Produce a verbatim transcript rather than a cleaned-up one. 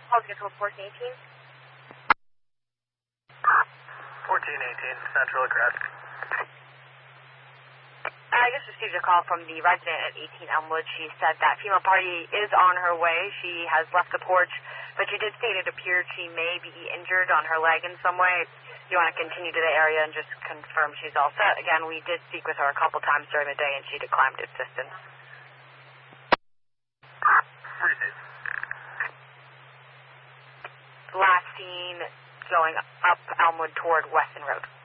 Call schedule fourteen eighteen. fourteen eighteen, Central Crest. I just received a call from the resident at eighteen Elmwood. She said that female party is on her way. She has left the porch, but she did state it appeared she may be injured on her leg in some way. You want to continue to the area and just confirm she's all set. Again, we did speak with her a couple times during the day, and she declined assistance. Last seen going up Elmwood toward Weston Road.